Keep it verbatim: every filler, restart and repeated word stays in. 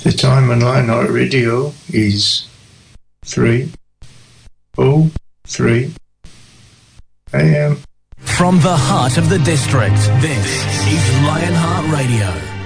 The time on Lionheart Radio is three oh three a m. From the heart of the district, this is Lionheart Radio.